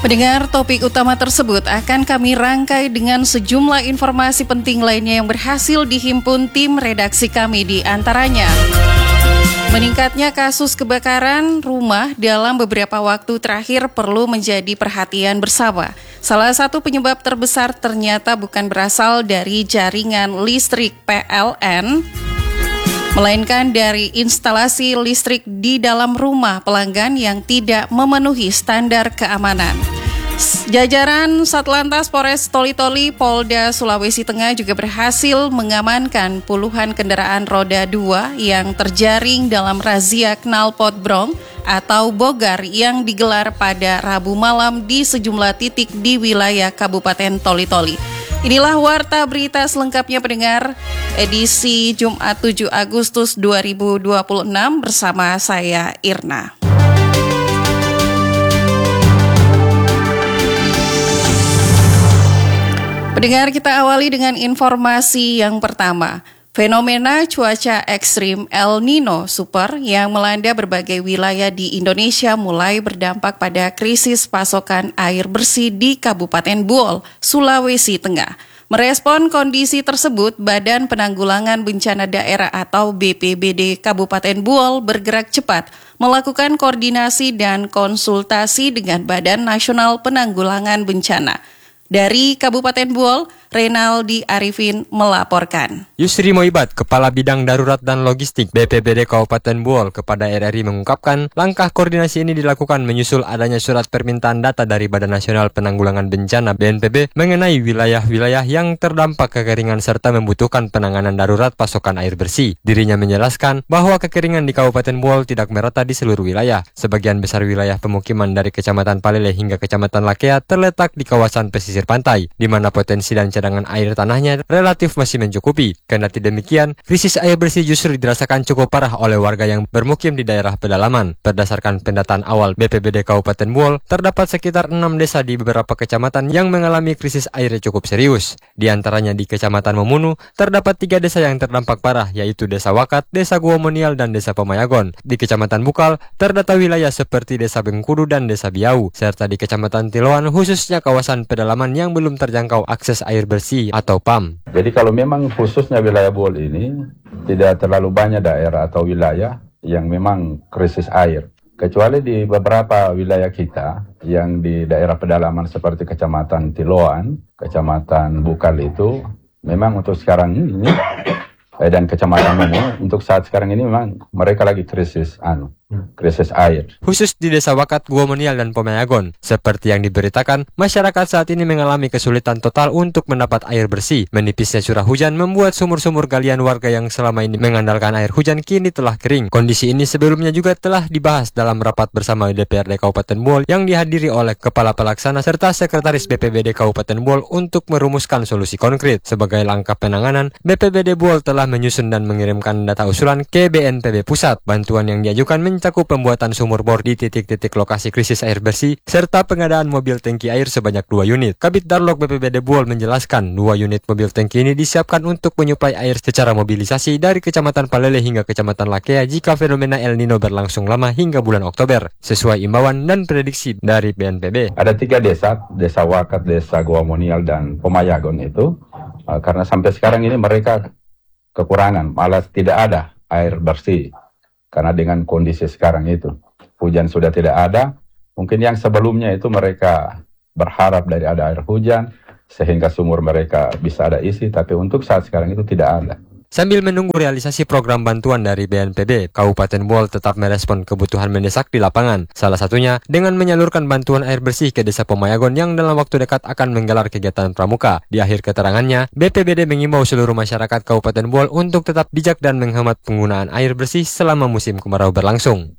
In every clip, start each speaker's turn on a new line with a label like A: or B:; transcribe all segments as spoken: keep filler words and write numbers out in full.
A: Pendengar, topik utama tersebut akan kami rangkai dengan sejumlah informasi penting lainnya yang berhasil dihimpun tim redaksi kami, di antaranya meningkatnya kasus kebakaran rumah dalam beberapa waktu terakhir perlu menjadi perhatian bersama. Salah satu penyebab terbesar ternyata bukan berasal dari jaringan listrik P L N, melainkan dari instalasi listrik di dalam rumah pelanggan yang tidak memenuhi standar keamanan. Jajaran Satlantas Polres Toli-Toli Polda Sulawesi Tengah juga berhasil mengamankan puluhan kendaraan roda dua yang terjaring dalam razia knalpot brong atau bogar yang digelar pada Rabu malam di sejumlah titik di wilayah Kabupaten Toli-Toli. Inilah warta berita selengkapnya, pendengar, edisi Jumat tujuh Agustus dua ribu dua puluh enam bersama saya Irna. Pendengar, kita awali dengan informasi yang pertama. Fenomena cuaca ekstrim El Nino Super yang melanda berbagai wilayah di Indonesia mulai berdampak pada krisis pasokan air bersih di Kabupaten Buol, Sulawesi Tengah. Merespon kondisi tersebut, Badan Penanggulangan Bencana Daerah atau B P B D Kabupaten Buol bergerak cepat melakukan koordinasi dan konsultasi dengan Badan Nasional Penanggulangan Bencana. Dari Kabupaten Buol, Renaldi Arifin melaporkan.
B: Yusri Moibat, Kepala Bidang Darurat dan Logistik B P B D Kabupaten Buol kepada R R I mengungkapkan langkah koordinasi ini dilakukan menyusul adanya surat permintaan data dari Badan Nasional Penanggulangan Bencana B N P B mengenai wilayah-wilayah yang terdampak kekeringan serta membutuhkan penanganan darurat pasokan air bersih. Dirinya menjelaskan bahwa kekeringan di Kabupaten Buol tidak merata di seluruh wilayah. Sebagian besar wilayah pemukiman dari Kecamatan Palele hingga Kecamatan Lakea terletak di kawasan pesisir pantai, di mana potensi dan cadangan air tanahnya relatif masih mencukupi. Kendati demikian, krisis air bersih justru dirasakan cukup parah oleh warga yang bermukim di daerah pedalaman. Berdasarkan pendataan awal B P B D Kabupaten Buol, terdapat sekitar enam desa di beberapa kecamatan yang mengalami krisis air cukup serius. Di antaranya di Kecamatan Memunu, terdapat tiga desa yang terdampak parah, yaitu Desa Wakat, Desa Guomonial, dan Desa Pemayagon. Di Kecamatan Bukal, terdata wilayah seperti Desa Bengkudu dan Desa Biau, serta di Kecamatan Tiloan, khususnya kawasan pedalaman yang belum terjangkau akses air bersih atau P A M.
C: Jadi kalau memang khususnya wilayah Buol ini tidak terlalu banyak daerah atau wilayah yang memang krisis air. Kecuali di beberapa wilayah kita yang di daerah pedalaman seperti Kecamatan Tiloan, Kecamatan Bukal itu memang untuk sekarang ini dan Kecamatan Memo untuk saat sekarang ini memang mereka lagi krisis anu krisis air.
B: Khusus di Desa Wakat, Guomonial, dan Pemayagon, seperti yang diberitakan, masyarakat saat ini mengalami kesulitan total untuk mendapat air bersih. Menipisnya curah hujan membuat sumur-sumur galian warga yang selama ini mengandalkan air hujan kini telah kering. Kondisi ini sebelumnya juga telah dibahas dalam rapat bersama D P R D Kabupaten Buol yang dihadiri oleh Kepala Pelaksana serta Sekretaris B P B D Kabupaten Buol untuk merumuskan solusi konkret. Sebagai langkah penanganan, B P B D Buol telah menyusun dan mengirimkan data usulan ke B N P B Pusat. Bantuan yang diajukan mencakup pembuatan sumur bor di titik-titik lokasi krisis air bersih, serta pengadaan mobil tangki air sebanyak dua unit. Kabid Darlok B P B D Buol menjelaskan, dua unit mobil tangki ini disiapkan untuk menyuplai air secara mobilisasi dari Kecamatan Palele hingga Kecamatan Lakea jika fenomena El Nino berlangsung lama hingga bulan Oktober, sesuai imbauan dan prediksi dari B N P B.
C: Ada tiga desa, Desa Wakat, Desa Guomonial, dan Pemayagon itu, uh, karena sampai sekarang ini mereka kekurangan, malah tidak ada air bersih. Karena dengan kondisi sekarang itu, hujan sudah tidak ada, mungkin yang sebelumnya itu mereka berharap dari ada air hujan, sehingga sumur mereka bisa ada isi, tapi untuk saat sekarang itu tidak ada.
B: Sambil menunggu realisasi program bantuan dari B N P B, Kabupaten Buol tetap merespon kebutuhan mendesak di lapangan. Salah satunya dengan menyalurkan bantuan air bersih ke Desa Pemayagon yang dalam waktu dekat akan menggelar kegiatan pramuka. Di akhir keterangannya, B P B D mengimbau seluruh masyarakat Kabupaten Buol untuk tetap bijak dan menghemat penggunaan air bersih selama musim kemarau berlangsung.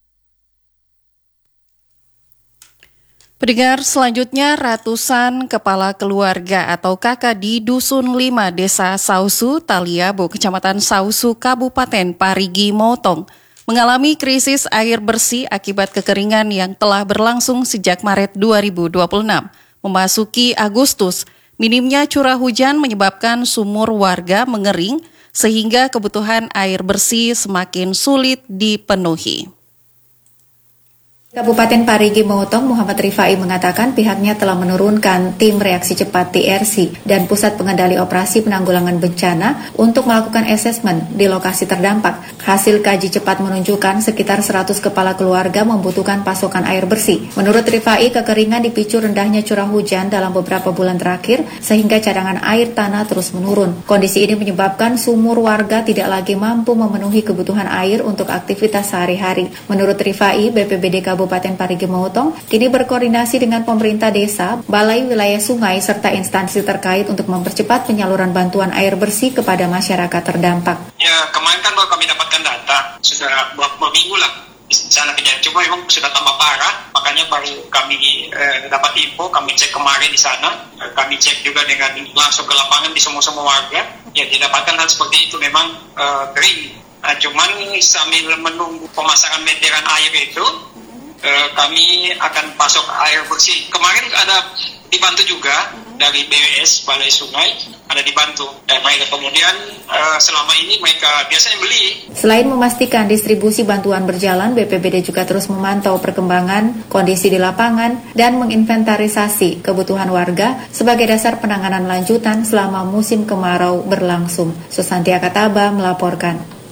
A: Pendengar, selanjutnya ratusan kepala keluarga atau kakak di Dusun lima Desa Sausu, Taliabo, Kecamatan Sausu, Kabupaten Parigi Motong, mengalami krisis air bersih akibat kekeringan yang telah berlangsung sejak Maret dua ribu dua puluh enam. Memasuki Agustus, minimnya curah hujan menyebabkan sumur warga mengering sehingga kebutuhan air bersih semakin sulit dipenuhi.
D: Kabupaten Parigi Motong Muhammad Rifai mengatakan pihaknya telah menurunkan tim reaksi cepat T R C dan Pusat Pengendali Operasi Penanggulangan Bencana untuk melakukan asesmen di lokasi terdampak. Hasil kaji cepat menunjukkan sekitar seratus kepala keluarga membutuhkan pasokan air bersih. Menurut Rifai, kekeringan dipicu rendahnya curah hujan dalam beberapa bulan terakhir sehingga cadangan air tanah terus menurun. Kondisi ini menyebabkan sumur warga tidak lagi mampu memenuhi kebutuhan air untuk aktivitas sehari-hari. Menurut Rifai, B P B D Kabupaten Parigi Motong kini berkoordinasi dengan pemerintah desa, balai wilayah sungai, serta instansi terkait untuk mempercepat penyaluran bantuan air bersih kepada masyarakat terdampak.
E: Ya, kemarin kan baru kami dapatkan data, sudah beberapa minggu lah di sana kejadian, cuma memang sudah tambah parah, makanya baru kami eh, dapat info, kami cek kemarin di sana, eh, kami cek juga dengan langsung ke lapangan di semua-semua warga, ya didapatkan hal seperti itu memang eh, kering. Nah, cuman sambil menunggu pemasangan meteran air itu, Uh, kami akan pasok air bersih. Kemarin ada dibantu juga dari B W S Balai Sungai, ada dibantu. Dan mereka kemudian uh, selama ini mereka biasanya beli.
D: Selain memastikan distribusi bantuan berjalan, B P B D juga terus memantau perkembangan kondisi di lapangan dan menginventarisasi kebutuhan warga sebagai dasar penanganan lanjutan selama musim kemarau berlangsung. Susanti Akataba melaporkan.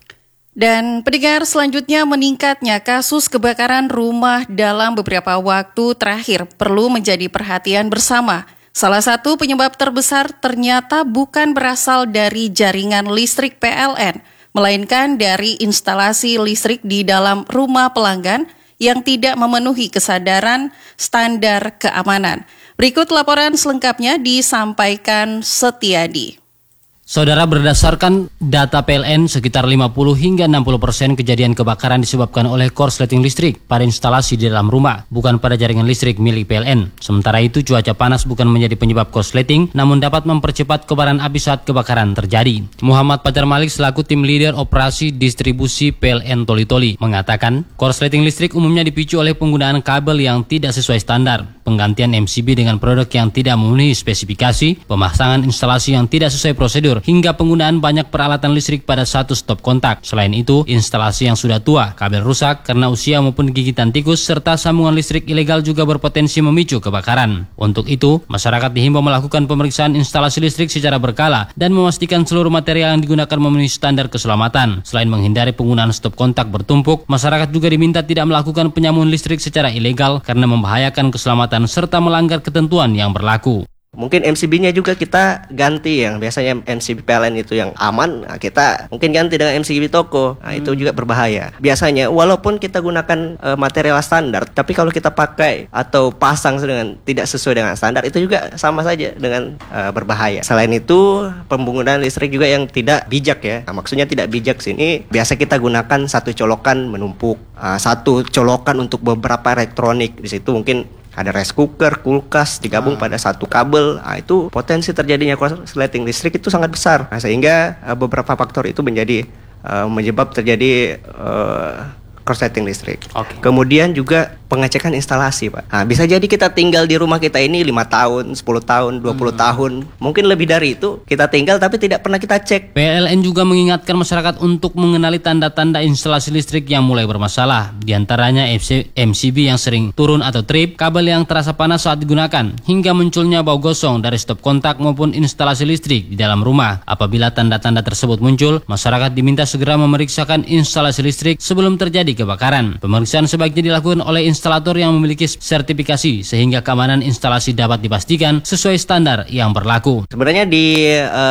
A: Dan pendengar, selanjutnya meningkatnya kasus kebakaran rumah dalam beberapa waktu terakhir perlu menjadi perhatian bersama. Salah satu penyebab terbesar ternyata bukan berasal dari jaringan listrik P L N, melainkan dari instalasi listrik di dalam rumah pelanggan yang tidak memenuhi kesadaran standar keamanan. Berikut laporan selengkapnya disampaikan Setiadi.
F: Saudara, berdasarkan data P L N, sekitar lima puluh hingga enam puluh persen kejadian kebakaran disebabkan oleh korsleting listrik pada instalasi di dalam rumah, bukan pada jaringan listrik milik P L N. Sementara itu, cuaca panas bukan menjadi penyebab korsleting, namun dapat mempercepat kobaran api saat kebakaran terjadi. Muhammad Fajar Malik selaku tim leader operasi distribusi P L N Toli-Toli mengatakan, korsleting listrik umumnya dipicu oleh penggunaan kabel yang tidak sesuai standar, penggantian M C B dengan produk yang tidak memenuhi spesifikasi, pemasangan instalasi yang tidak sesuai prosedur, hingga penggunaan banyak peralatan listrik pada satu stop kontak. Selain itu, instalasi yang sudah tua, kabel rusak karena usia maupun gigitan tikus, serta sambungan listrik ilegal juga berpotensi memicu kebakaran. Untuk itu, masyarakat dihimbau melakukan pemeriksaan instalasi listrik secara berkala dan memastikan seluruh material yang digunakan memenuhi standar keselamatan. Selain menghindari penggunaan stop kontak bertumpuk, masyarakat juga diminta tidak melakukan penyambungan listrik secara ilegal karena membahayakan keselamatan serta melanggar ketentuan yang berlaku.
G: Mungkin M C B-nya juga kita ganti, yang biasanya M C B P L N itu yang aman, nah kita mungkin ganti dengan M C B toko. Nah, hmm. itu juga berbahaya. Biasanya walaupun kita gunakan uh, material standar, tapi kalau kita pakai atau pasang dengan tidak sesuai dengan standar, itu juga sama saja dengan uh, berbahaya. Selain itu, penggunaan listrik juga yang tidak bijak ya. Nah, maksudnya tidak bijak sini, biasa kita gunakan satu colokan menumpuk, uh, satu colokan untuk beberapa elektronik. Di situ mungkin ada rice cooker, kulkas digabung ah. pada satu kabel. Nah, itu potensi terjadinya korsleting listrik itu sangat besar. Nah, sehingga uh, beberapa faktor itu menjadi uh, menyebab terjadi uh, korsleting listrik. Okay. Kemudian juga pengecekan instalasi, Pak. Nah, bisa jadi kita tinggal di rumah kita ini lima tahun, sepuluh tahun, dua puluh hmm. tahun, mungkin lebih dari itu kita tinggal tapi tidak pernah kita cek.
F: P L N juga mengingatkan masyarakat untuk mengenali tanda-tanda instalasi listrik yang mulai bermasalah. Di antaranya M C B yang sering turun atau trip, kabel yang terasa panas saat digunakan, hingga munculnya bau gosong dari stop kontak maupun instalasi listrik di dalam rumah. Apabila tanda-tanda tersebut muncul, masyarakat diminta segera memeriksakan instalasi listrik sebelum terjadi kebakaran. Pemeriksaan sebaiknya dilakukan oleh instalator yang memiliki sertifikasi sehingga keamanan instalasi dapat dipastikan sesuai standar yang berlaku.
G: Sebenarnya di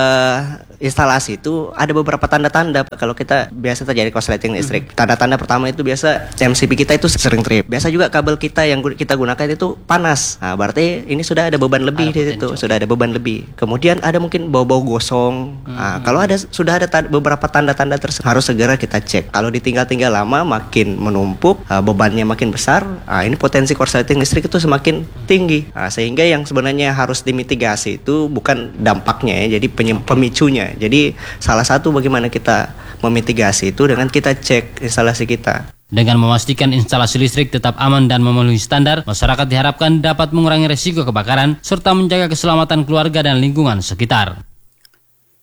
G: uh, instalasi itu ada beberapa tanda-tanda kalau kita biasa terjadi korsleting listrik. Hmm. Tanda-tanda pertama itu biasa M C B kita itu sering trip. Biasa juga kabel kita yang kita gunakan itu panas. Nah, berarti ini sudah ada beban lebih di situ, sudah ada beban lebih. Kemudian ada mungkin bau-bau gosong. Hmm. Nah, kalau ada sudah ada t- beberapa tanda-tanda tersebut harus segera kita cek. Kalau ditinggal-tinggal lama makin menumpuk, uh, bebannya makin besar. Nah, ini potensi korsleting listrik itu semakin tinggi. Nah, sehingga yang sebenarnya harus dimitigasi itu bukan dampaknya ya, jadi penyem- pemicunya. Jadi salah satu bagaimana kita memitigasi itu dengan kita cek instalasi kita.
F: Dengan memastikan instalasi listrik tetap aman dan memenuhi standar, masyarakat diharapkan dapat mengurangi risiko kebakaran serta menjaga keselamatan keluarga dan lingkungan sekitar.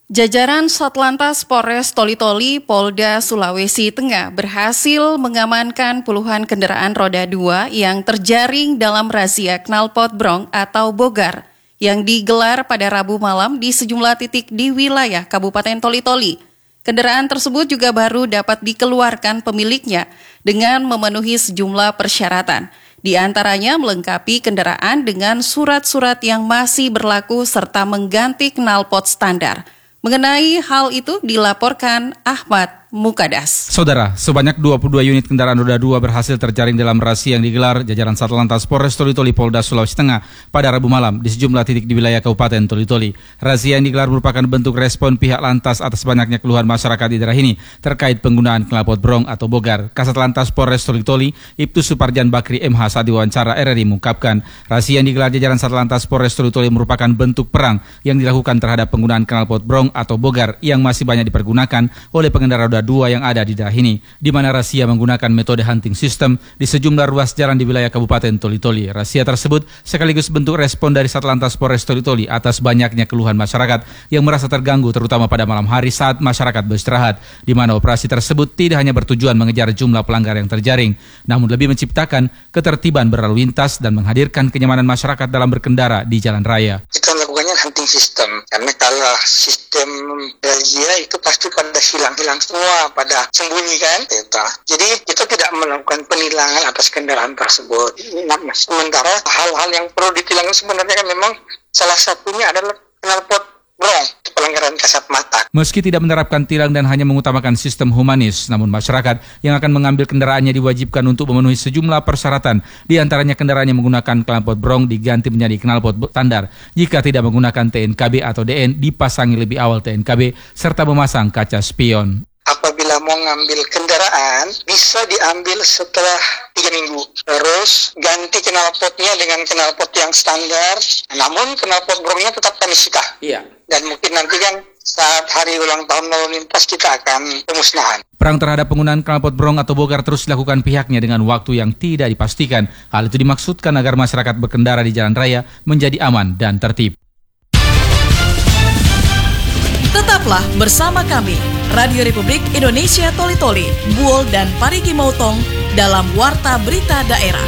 A: Jajaran Satlantas Polres Toli-Toli, Polda Sulawesi Tengah berhasil mengamankan puluhan kendaraan roda dua yang terjaring dalam razia knalpot brong atau bogar yang digelar pada Rabu malam di sejumlah titik di wilayah Kabupaten Toli-Toli. Kendaraan tersebut juga baru dapat dikeluarkan pemiliknya dengan memenuhi sejumlah persyaratan. Di antaranya melengkapi kendaraan dengan surat-surat yang masih berlaku serta mengganti knalpot standar. Mengenai hal itu dilaporkan Ahmad Mukadas.
H: Saudara, sebanyak dua puluh dua unit kendaraan roda dua berhasil terjaring dalam razia yang digelar jajaran Satlantas Polres Toli-Toli Polda Sulawesi Tengah pada Rabu malam di sejumlah titik di wilayah Kabupaten Toli-Toli. Razia yang digelar merupakan bentuk respon pihak Lantas atas banyaknya keluhan masyarakat di daerah ini terkait penggunaan knalpot brong atau bogar. Kasat Lantas Polres Toli-Toli, Ibtu Suparjan Bakri M H saat diwawancara R R I mengungkapkan, razia yang digelar jajaran Satlantas Polres Toli-Toli merupakan bentuk perang yang dilakukan terhadap penggunaan knalpot brong atau bogar yang masih banyak dipergunakan oleh pengendara roda dua yang ada di daerah ini, di mana razia menggunakan metode hunting system di sejumlah ruas jalan di wilayah Kabupaten Toli-Toli. Razia tersebut sekaligus bentuk respon dari Satlantas Polres Toli-Toli atas banyaknya keluhan masyarakat yang merasa terganggu terutama pada malam hari saat masyarakat beristirahat, di mana operasi tersebut tidak hanya bertujuan mengejar jumlah pelanggar yang terjaring, namun lebih menciptakan ketertiban berlalu lintas dan menghadirkan kenyamanan masyarakat dalam berkendara di jalan raya.
I: Kita melakukannya hunting system, karena kalau sistem razia itu pasti pada hilang-hilang semua, pada sembunyi kan. Jadi kita tidak melakukan penilangan atas kendaraan tersebut. Nah, sementara hal-hal yang perlu ditilang sebenarnya kan memang salah satunya adalah knalpot brong, pelanggaran kasat mata.
H: Meski tidak menerapkan tilang dan hanya mengutamakan sistem humanis, namun masyarakat yang akan mengambil kendaraannya diwajibkan untuk memenuhi sejumlah persyaratan. Di antaranya kendaraan yang menggunakan knalpot brong diganti menjadi knalpot standar. Jika tidak menggunakan T N K B atau D N, dipasangi lebih awal T N K B serta memasang kaca spion.
I: Apabila mau ngambil kendaraan, bisa diambil setelah tiga minggu. Terus ganti knalpotnya dengan knalpot yang standar, namun knalpot brongnya tetap kami sita. Iya. Dan mungkin nanti kan saat hari ulang tahun lalu lintas kita akan pemusnahan.
H: Perang terhadap penggunaan knalpot brong atau bogar terus dilakukan pihaknya dengan waktu yang tidak dipastikan. Hal itu dimaksudkan agar masyarakat berkendara di jalan raya menjadi aman dan tertib.
J: Tetaplah bersama kami, Radio Republik Indonesia Toli-Toli, Buol dan Parigi Motong dalam Warta Berita Daerah.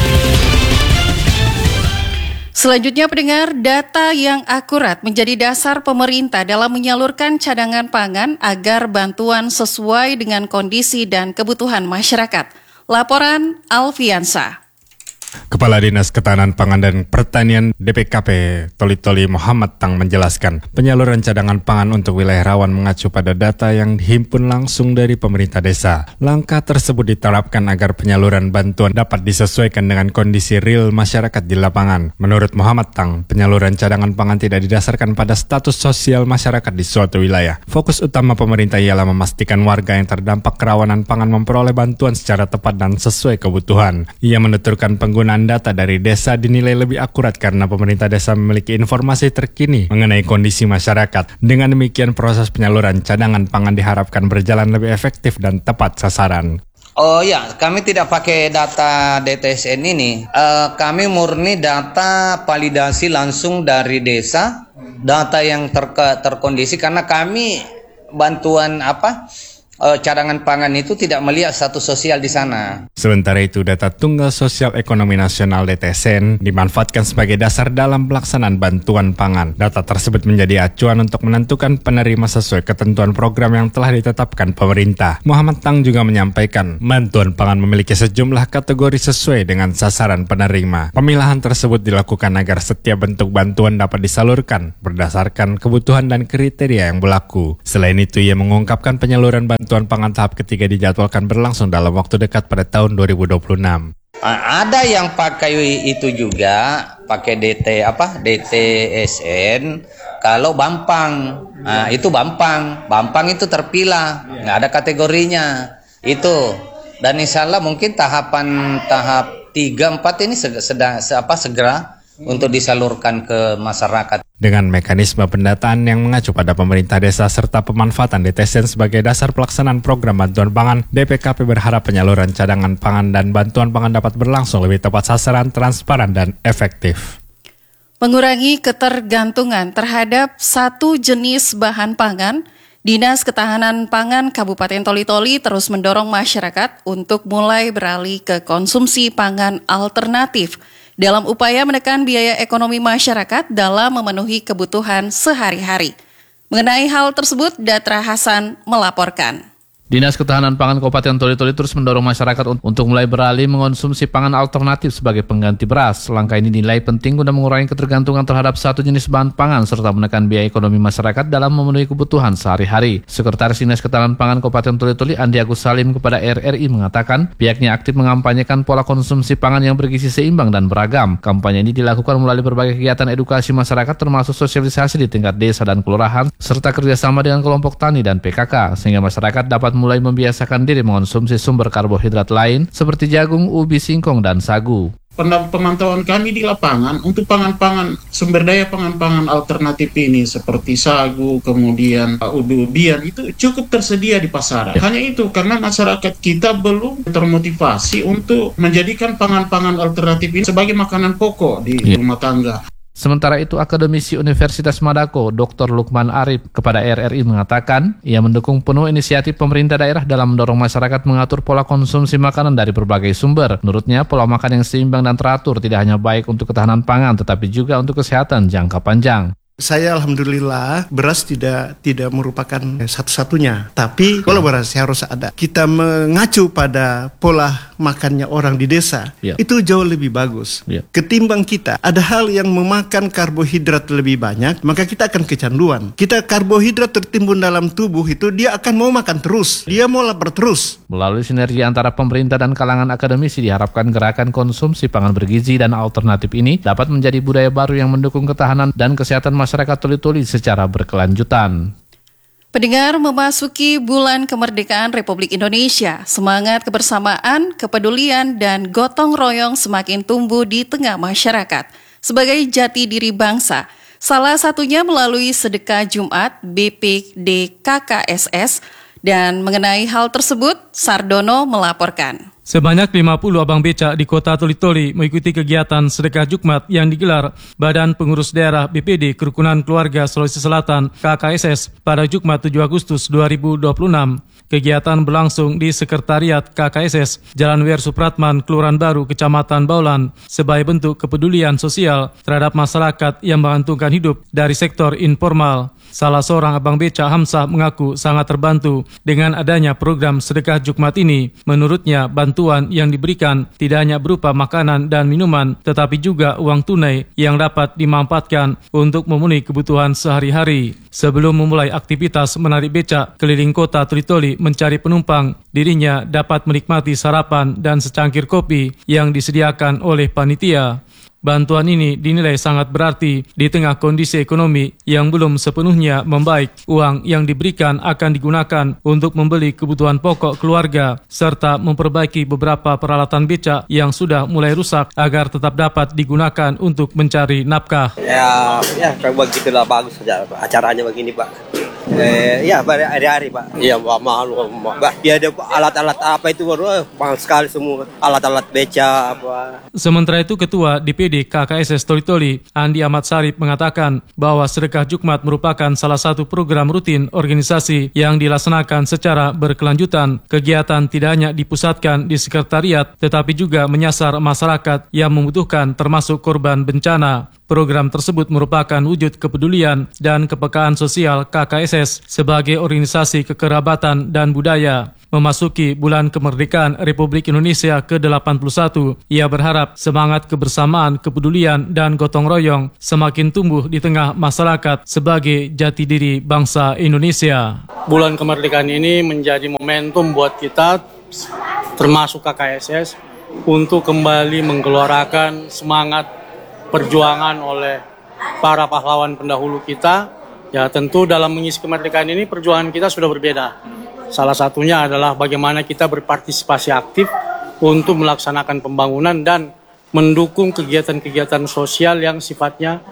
A: Selanjutnya pendengar, data yang akurat menjadi dasar pemerintah dalam menyalurkan cadangan pangan agar bantuan sesuai dengan kondisi dan kebutuhan masyarakat. Laporan Alfiansa.
K: Kepala Dinas Ketahanan Pangan dan Pertanian D P K P Toli-Toli Muhammad Tang menjelaskan, penyaluran cadangan pangan untuk wilayah rawan mengacu pada data yang dihimpun langsung dari pemerintah desa. Langkah tersebut diterapkan agar penyaluran bantuan dapat disesuaikan dengan kondisi real masyarakat di lapangan. Menurut Muhammad Tang, penyaluran cadangan pangan tidak didasarkan pada status sosial masyarakat di suatu wilayah. Fokus utama pemerintah ialah memastikan warga yang terdampak kerawanan pangan memperoleh bantuan secara tepat dan sesuai kebutuhan. Ia menuturkan penggunaan data dari desa dinilai lebih akurat karena pemerintah desa memiliki informasi terkini mengenai kondisi masyarakat. Dengan demikian, proses penyaluran cadangan pangan diharapkan berjalan lebih efektif dan tepat sasaran.
L: Oh ya, kami tidak pakai data D T S N ini. Uh, kami murni data validasi langsung dari desa, data yang ter- terkondisi karena kami bantuan apa? Uh, cadangan pangan itu tidak melihat status sosial di sana.
K: Sementara itu, data Tunggal Sosial Ekonomi Nasional D T S N dimanfaatkan sebagai dasar dalam pelaksanaan bantuan pangan. Data tersebut menjadi acuan untuk menentukan penerima sesuai ketentuan program yang telah ditetapkan pemerintah. Muhammad Tang juga menyampaikan, bantuan pangan memiliki sejumlah kategori sesuai dengan sasaran penerima. Pemilahan tersebut dilakukan agar setiap bentuk bantuan dapat disalurkan berdasarkan kebutuhan dan kriteria yang berlaku. Selain itu, ia mengungkapkan penyaluran bantuan Bantuan pangan tahap ketiga dijadwalkan berlangsung dalam waktu dekat pada tahun dua ribu dua puluh enam.
L: Ada yang pakai itu juga, pakai D T apa D T S N. Kalau Bampang, nah, itu Bampang, Bampang itu terpilah, nggak ada kategorinya itu. Dan insya Allah mungkin tahapan tahap tiga empat ini sedang apa segera untuk disalurkan ke masyarakat.
K: Dengan mekanisme pendataan yang mengacu pada pemerintah desa serta pemanfaatan D T S N sebagai dasar pelaksanaan program bantuan pangan, D P K P berharap penyaluran cadangan pangan dan bantuan pangan dapat berlangsung lebih tepat sasaran, transparan, dan efektif.
A: Mengurangi ketergantungan terhadap satu jenis bahan pangan, Dinas Ketahanan Pangan Kabupaten Toli-Toli terus mendorong masyarakat untuk mulai beralih ke konsumsi pangan alternatif dalam upaya menekan biaya ekonomi masyarakat dalam memenuhi kebutuhan sehari-hari. Mengenai hal tersebut, Datra Hasan melaporkan.
M: Dinas Ketahanan Pangan Kabupaten Toli-Toli terus mendorong masyarakat untuk mulai beralih mengonsumsi pangan alternatif sebagai pengganti beras. Langkah ini dinilai penting guna mengurangi ketergantungan terhadap satu jenis bahan pangan serta menekan biaya ekonomi masyarakat dalam memenuhi kebutuhan sehari-hari. Sekretaris Dinas Ketahanan Pangan Kabupaten Toli-Toli Andi Agus Salim kepada R R I mengatakan pihaknya aktif mengampanyekan pola konsumsi pangan yang bergizi seimbang dan beragam. Kampanye ini dilakukan melalui berbagai kegiatan edukasi masyarakat termasuk sosialisasi di tingkat desa dan kelurahan serta kerjasama dengan kelompok tani dan P K K sehingga masyarakat dapat mulai membiasakan diri mengonsumsi sumber karbohidrat lain seperti jagung, ubi, singkong, dan sagu.
N: Pemantauan kami di lapangan untuk pangan-pangan sumber daya pangan-pangan alternatif ini seperti sagu, kemudian ubi-ubian itu cukup tersedia di pasaran. Hanya itu karena masyarakat kita belum termotivasi untuk menjadikan pangan-pangan alternatif ini sebagai makanan pokok di ya. rumah tangga.
M: Sementara itu, Akademisi Universitas Madako, Doktor Lukman Arif, kepada R R I mengatakan, ia mendukung penuh inisiatif pemerintah daerah dalam mendorong masyarakat mengatur pola konsumsi makanan dari berbagai sumber. Menurutnya, pola makan yang seimbang dan teratur tidak hanya baik untuk ketahanan pangan, tetapi juga untuk kesehatan jangka panjang.
O: Saya alhamdulillah beras tidak tidak merupakan satu-satunya, tapi kolaborasi harus ada. Kita mengacu pada pola makannya orang di desa, ya. Itu jauh lebih bagus. Ya. Ketimbang kita ada hal yang memakan karbohidrat lebih banyak, maka kita akan kecanduan. Kita karbohidrat tertimbun dalam tubuh itu dia akan mau makan terus, dia mau lapar terus.
M: Melalui sinergi antara pemerintah dan kalangan akademisi diharapkan gerakan konsumsi pangan bergizi dan alternatif ini dapat menjadi budaya baru yang mendukung ketahanan dan kesehatan masyarakat. masyarakat Toli-Toli secara berkelanjutan.
A: Pendengar, memasuki bulan kemerdekaan Republik Indonesia, semangat kebersamaan, kepedulian, dan gotong royong semakin tumbuh di tengah masyarakat sebagai jati diri bangsa. Salah satunya melalui sedekah Jumat B P D K K S S, dan mengenai hal tersebut, Sardono melaporkan.
P: Sebanyak lima puluh abang becak di kota Toli-Toli mengikuti kegiatan sedekah Jumat yang digelar Badan Pengurus Daerah B P D Kerukunan Keluarga Sulawesi Selatan K K S S pada Jumat tujuh Agustus dua ribu dua puluh enam. Kegiatan berlangsung di Sekretariat K K S S Jalan W R Supratman, Kelurahan Baru, Kecamatan Baulan, sebagai bentuk kepedulian sosial terhadap masyarakat yang menggantungkan hidup dari sektor informal. Salah seorang abang becak, Hamzah, mengaku sangat terbantu dengan adanya program sedekah Jumat ini. Menurutnya, bantuan yang diberikan tidak hanya berupa makanan dan minuman, tetapi juga uang tunai yang dapat dimanfaatkan untuk memenuhi kebutuhan sehari-hari. Sebelum memulai aktivitas menarik becak keliling kota Toli-Toli mencari penumpang, dirinya dapat menikmati sarapan dan secangkir kopi yang disediakan oleh panitia. Bantuan ini dinilai sangat berarti di tengah kondisi ekonomi yang belum sepenuhnya membaik. Uang yang diberikan akan digunakan untuk membeli kebutuhan pokok keluarga serta memperbaiki beberapa peralatan becak yang sudah mulai rusak agar tetap dapat digunakan untuk mencari nafkah.
Q: Ya, ya begitulah bagus saja acaranya begini, Pak. Eh, ya hari-hari, Pak. Iya, mahal, Pak. Dia ada alat-alat apa itu baru mahal sekali semua. Alat-alat beca apa.
P: Sementara itu, Ketua D P D K K S S Toli-Toli, Andi Ahmad Sarip, mengatakan bahwa sedekah Jumat merupakan salah satu program rutin organisasi yang dilaksanakan secara berkelanjutan. Kegiatan tidak hanya dipusatkan di sekretariat, tetapi juga menyasar masyarakat yang membutuhkan termasuk korban bencana. Program tersebut merupakan wujud kepedulian dan kepekaan sosial K K S S sebagai organisasi kekerabatan dan budaya. Memasuki bulan kemerdekaan Republik Indonesia ke delapan puluh satu, ia berharap semangat kebersamaan, kepedulian, dan gotong royong semakin tumbuh di tengah masyarakat sebagai jati diri bangsa Indonesia.
R: Bulan kemerdekaan ini menjadi momentum buat kita, termasuk K K S S, untuk kembali menggelorakan semangat perjuangan oleh para pahlawan pendahulu kita. Ya, tentu dalam mengisi kemerdekaan ini perjuangan kita sudah berbeda. Salah satunya adalah bagaimana kita berpartisipasi aktif untuk melaksanakan pembangunan dan mendukung kegiatan-kegiatan sosial yang sifatnya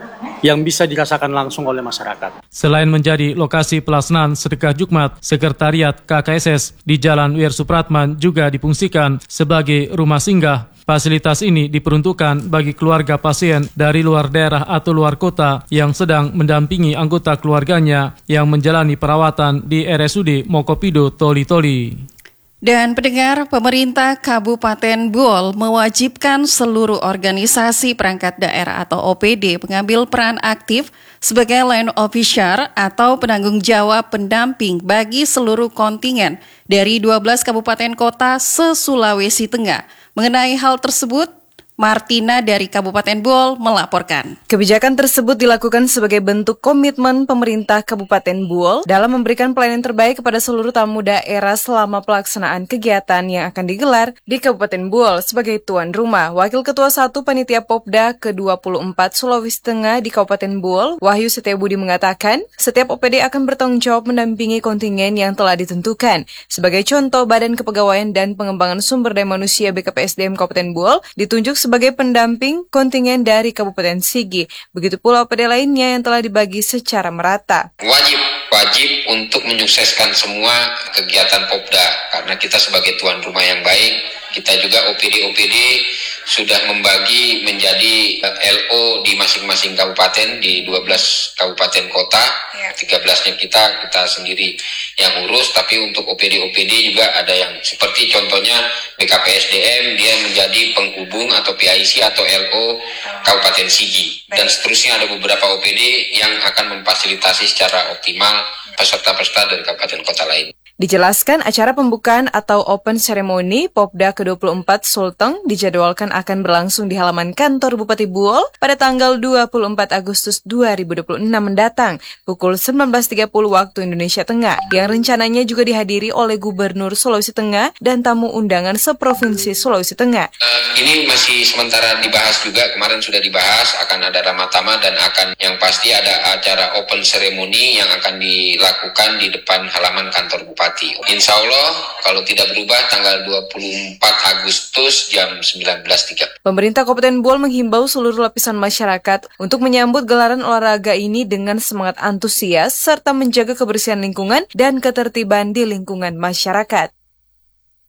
R: yang bisa dirasakan langsung oleh masyarakat.
P: Selain menjadi lokasi pelaksanaan sedekah Jumat, Sekretariat K K S S di Jalan W R Supratman juga difungsikan sebagai rumah singgah. Fasilitas ini diperuntukkan bagi keluarga pasien dari luar daerah atau luar kota yang sedang mendampingi anggota keluarganya yang menjalani perawatan di R S U D Mokopido Toli-Toli.
A: Dan pendengar, pemerintah Kabupaten Buol mewajibkan seluruh organisasi perangkat daerah atau O P D mengambil peran aktif sebagai line officer atau penanggung jawab pendamping bagi seluruh kontingen dari dua belas kabupaten kota se-Sulawesi Tengah. Mengenai hal tersebut, Martina dari Kabupaten Buol melaporkan.
S: Kebijakan tersebut dilakukan sebagai bentuk komitmen pemerintah Kabupaten Buol dalam memberikan pelayanan terbaik kepada seluruh tamu daerah selama pelaksanaan kegiatan yang akan digelar di Kabupaten Buol sebagai tuan rumah. Wakil Ketua satu Panitia Popda ke dua puluh empat Sulawesi Tengah di Kabupaten Buol, Wahyu Setiabudi mengatakan, setiap O P D akan bertanggung jawab mendampingi kontingen yang telah ditentukan. Sebagai contoh, Badan Kepegawaian dan Pengembangan Sumber Daya Manusia B K P S D M Kabupaten Buol ditunjuk sebagai pendamping kontingen dari Kabupaten Sigi. Begitu pula O P D lainnya yang telah dibagi secara merata.
T: Wajib, wajib untuk menyukseskan semua kegiatan Popda, karena kita sebagai tuan rumah yang baik, kita juga O P D-O P D sudah membagi menjadi L O di masing-masing kabupaten, di dua belas kabupaten kota, tiga belasnya kita, kita sendiri yang urus, tapi untuk O P D-O P D juga ada yang seperti contohnya B K P S D M, dia menjadi penghubung atau P I C atau L O Kabupaten Sigi, dan seterusnya ada beberapa O P D yang akan memfasilitasi secara optimal peserta-peserta dari kabupaten kota lain.
S: Dijelaskan acara pembukaan atau open ceremony Popda ke dua puluh empat Sulteng dijadwalkan akan berlangsung di halaman kantor Bupati Buol pada tanggal dua puluh empat Agustus dua ribu dua puluh enam mendatang pukul sembilan belas tiga puluh waktu Indonesia Tengah, yang rencananya juga dihadiri oleh Gubernur Sulawesi Tengah dan tamu undangan seprovinsi Sulawesi Tengah.
T: Uh, ini masih sementara dibahas juga, kemarin sudah dibahas, akan ada ramatama dan akan yang pasti ada acara open ceremony yang akan dilakukan di depan halaman kantor Bupati. Insya Allah kalau tidak berubah tanggal dua puluh empat Agustus jam sembilan belas tiga puluh.
S: Pemerintah Kabupaten Buol menghimbau seluruh lapisan masyarakat untuk menyambut gelaran olahraga ini dengan semangat antusias serta menjaga kebersihan lingkungan dan ketertiban di lingkungan masyarakat.